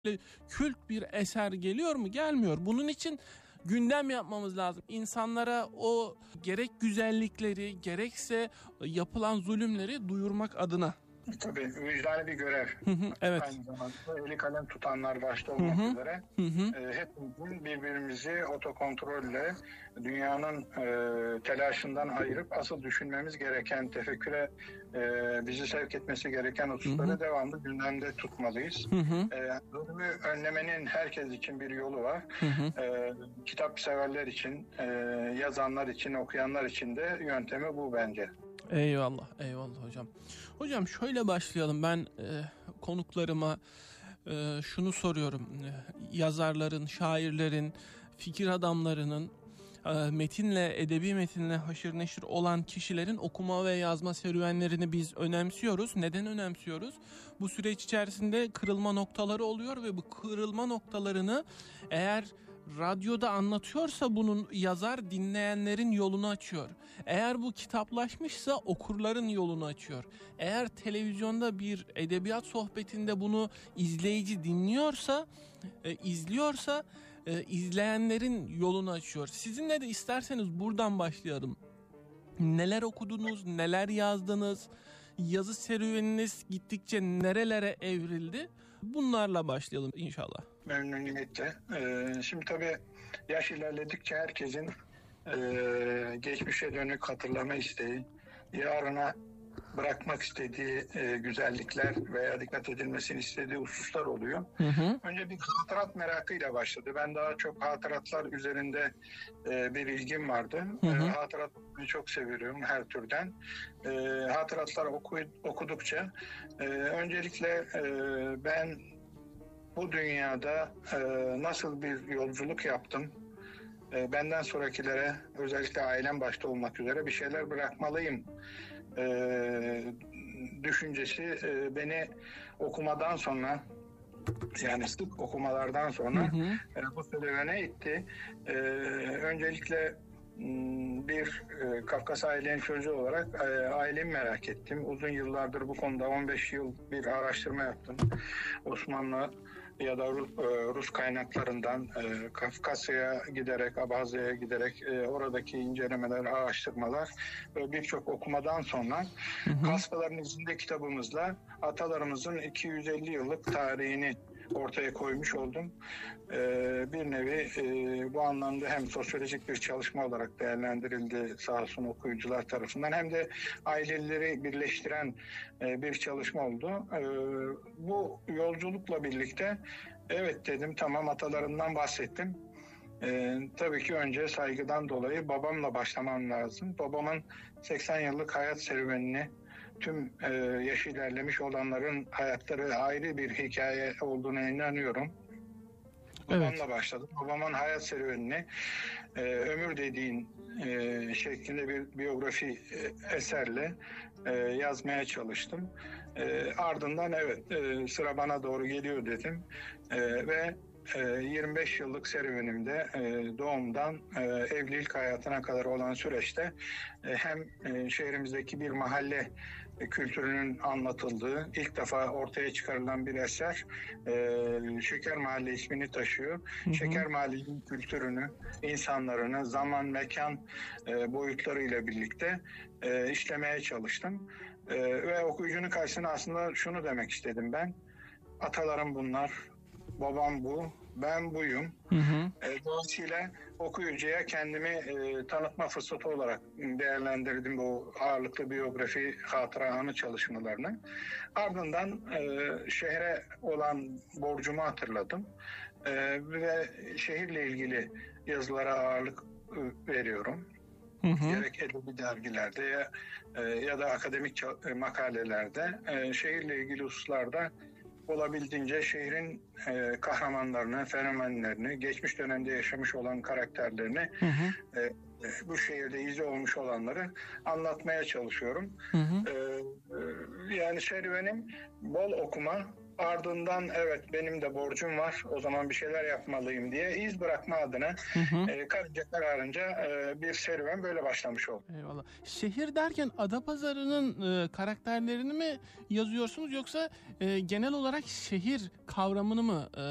kült bir eser geliyor mu? Gelmiyor. Bunun için gündem yapmamız lazım. İnsanlara o gerek güzellikleri gerekse yapılan zulümleri duyurmak adına. Tabii vicdani bir görev. Evet. Aynı zamanda eli kalem tutanlar başta olmak üzere hepimizin birbirimizi otokontrolle dünyanın telaşından ayırıp asıl düşünmemiz gereken, tefekküre bizi sevk etmesi gereken hususları devamlı gündemde tutmalıyız. Zulmü önlemenin herkes için bir yolu var. Kitap severler için, yazanlar için, okuyanlar için de yöntemi bu bence. Eyvallah, eyvallah hocam. Hocam şöyle başlayalım. Ben konuklarıma şunu soruyorum. Yazarların, şairlerin, fikir adamlarının, metinle, edebi metinle haşır neşir olan kişilerin okuma ve yazma serüvenlerini biz önemsiyoruz. Neden önemsiyoruz? Bu süreç içerisinde kırılma noktaları oluyor ve bu kırılma noktalarını eğer radyoda anlatıyorsa bunun yazar dinleyenlerin yolunu açıyor. Eğer bu kitaplaşmışsa okurların yolunu açıyor. Eğer televizyonda bir edebiyat sohbetinde bunu izleyici dinliyorsa, izliyorsa izleyenlerin yolunu açıyor. Sizinle de isterseniz buradan başlayalım. Neler okudunuz, neler yazdınız, yazı serüveniniz gittikçe nerelere evrildi? Bunlarla başlayalım inşallah. Memnuniyetle. Şimdi tabii yaş ilerledikçe herkesin geçmişe dönük hatırlama isteği, yarına bırakmak istediği güzellikler veya dikkat edilmesini istediği hususlar oluyor. Önce bir hatırat merakıyla başladı. Ben daha çok hatıratlar üzerinde bir ilgim vardı. Hatırat çok seviyorum her türden. Hatıratlar okudukça öncelikle ben bu dünyada nasıl bir yolculuk yaptım, benden sonrakilere, özellikle ailem başta olmak üzere bir şeyler bırakmalıyım düşüncesi beni okumadan sonra, yani sık okumalardan sonra bu serüvene itti. Öncelikle bir Kafkas ailenin çocuğu olarak ailemi merak ettim. Uzun yıllardır bu konuda 15 yıl bir araştırma yaptım. Osmanlı ya da Rus kaynaklarından Kafkasya'ya giderek, Abhazya'ya giderek oradaki incelemeler, araştırmalar ve birçok okumadan sonra Kaspaların İzinde kitabımızla atalarımızın 250 yıllık tarihini ortaya koymuş oldum. Bir nevi bu anlamda hem sosyolojik bir çalışma olarak değerlendirildi sağ olsun okuyucular tarafından, hem de aileleri birleştiren bir çalışma oldu. Bu yolculukla birlikte evet dedim, tamam, atalarımdan bahsettim. Tabii ki önce saygıdan dolayı babamla başlamam lazım. Babamın 80 yıllık hayat serüvenini, tüm yaşı ilerlemiş olanların hayatları ayrı bir hikaye olduğuna inanıyorum. Babamla başladım. Babamın hayat serüvenini ömür dediğin şeklinde bir biyografi eserle yazmaya çalıştım. Ardından evet sıra bana doğru geliyor dedim ve 25 yıllık serüvenimde doğumdan evlilik hayatına kadar olan süreçte hem şehrimizdeki bir mahalle kültürünün anlatıldığı, ilk defa ortaya çıkarılan bir eser Şeker Mahalle ismini taşıyor. Şeker Mahalle'nin kültürünü, insanlarını, zaman, mekan boyutlarıyla birlikte işlemeye çalıştım. Ve okuyucunun karşısına aslında şunu demek istedim ben: atalarım bunlar, babam bu, ben buyum. Dolayısıyla okuyucuya kendimi tanıtma fırsatı olarak değerlendirdim bu ağırlıklı biyografi, hatıra anı çalışmalarını. Ardından şehre olan borcumu hatırladım ve şehirle ilgili yazılara ağırlık veriyorum. Gerek edebi dergilerde ya da akademik makalelerde şehirle ilgili hususlarda olabildiğince şehrin kahramanlarını, fenomenlerini, geçmiş dönemde yaşamış olan karakterlerini, bu şehirde izi olmuş olanları anlatmaya çalışıyorum. Yani serüvenim bol okuma, ardından evet benim de borcum var, o zaman bir şeyler yapmalıyım diye iz bırakma adına karınca kararınca bir serüven böyle başlamış oldu. Eyvallah. Şehir derken Adapazarı'nın karakterlerini mi yazıyorsunuz, yoksa genel olarak şehir kavramını mı